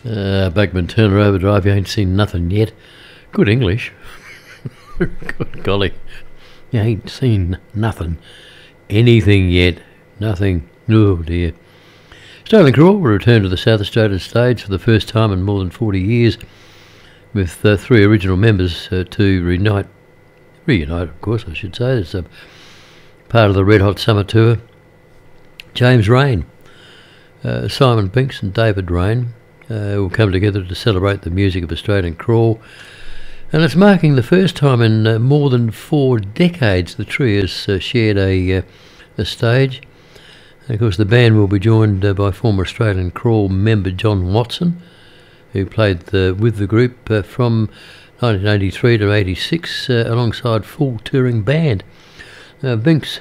Bagman Turner Overdrive, you ain't seen nothing yet. Good English. Good golly. You ain't seen nothing. Anything yet. Nothing. Oh dear. Sterling Crawl will return to the South Australian stage for the first time in more than 40 years, with three original members to reunite, of course, I should say. It's a part of the Red Hot Summer Tour. James Rain, Simon Binks and David Rain will come together to celebrate the music of Australian Crawl, and it's marking the first time in more than 4 decades the trio has shared a stage. And of course the band will be joined by former Australian Crawl member John Watson, who played with the group from 1983 to 86 alongside full touring band. Binks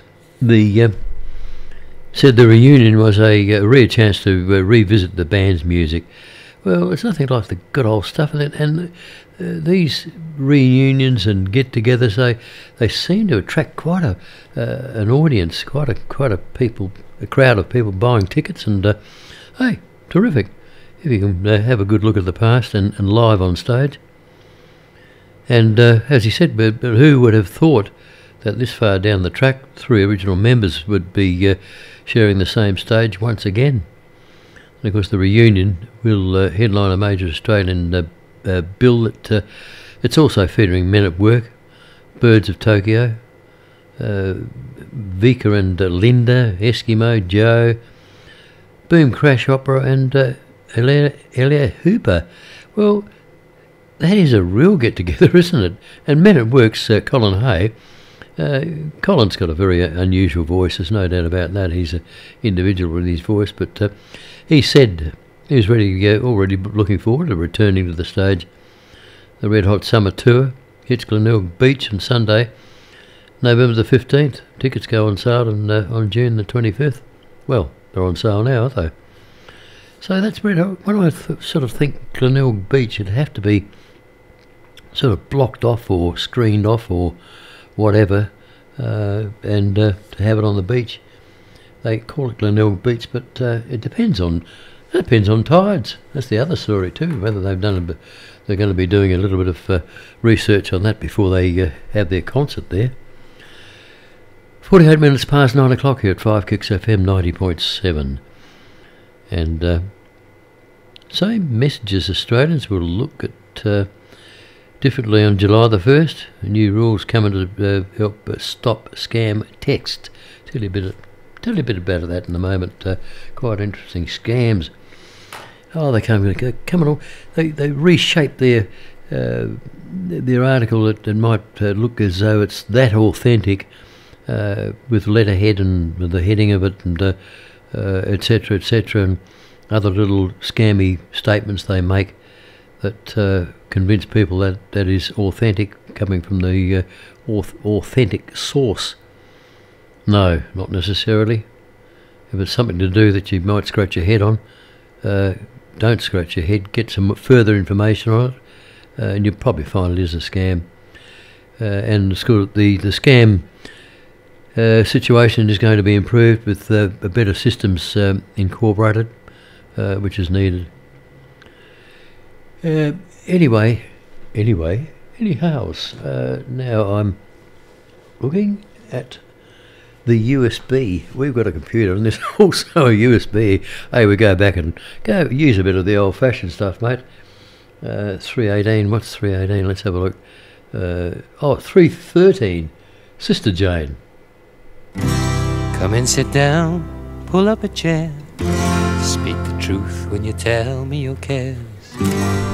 said the reunion was a rare chance to revisit the band's music. Well, it's nothing like the good old stuff, and these reunions and get-togethers, they seem to attract quite an audience, quite a crowd of people buying tickets, and hey, terrific if you can have a good look at the past and live on stage. And as he said, but who would have thought that this far down the track, 3 original members would be sharing the same stage once again. And of course the reunion will headline a major Australian bill that it's also featuring Men at Work, Birds of Tokyo, Vika and Linda, Eskimo Joe, Boom Crash Opera and Elia Hooper. Well, that is a real get-together, isn't it? And Men at Work's Colin Hay. Colin's got a very unusual voice, there's no doubt about that. He's an individual with his voice, but he said he was already looking forward to returning to the stage. The Red Hot Summer Tour hits Glenelg Beach on Sunday, November the 15th. Tickets go on sale on June the 25th. Well, they're on sale now, aren't they? So that's Red Hot. When I sort of think Glenelg Beach, it'd have to be sort of blocked off or screened off or whatever, and to have it on the beach. They call it Glenelg Beach, but it depends on tides. That's the other story too. Whether they're going to be doing a little bit of research on that before they have their concert there. 48 minutes past 9 o'clock here at 5 Kicks FM 90.7, and same messages. Australians will look at differently on July the 1st. New rules coming to help stop scam text. Tell you a bit about that in a moment. Quite interesting scams. Oh, they come along. They reshape their article that might look as though it's that authentic, with letterhead and with the heading of it, and etc., and other little scammy statements they make that convince people that is authentic, coming from the authentic source. No, not necessarily. If it's something to do that you might scratch your head on, don't scratch your head. Get some further information on it, and you'll probably find it is a scam. And the scam situation is going to be improved with better systems incorporated, which is needed. Anyhow, now I'm looking at the USB. We've got a computer and there's also a USB. Hey, we go back and use a bit of the old-fashioned stuff, mate. 318, what's 318? Let's have a look. 313, Sister Jane. Come and sit down, pull up a chair. Speak the truth when you tell me your cares.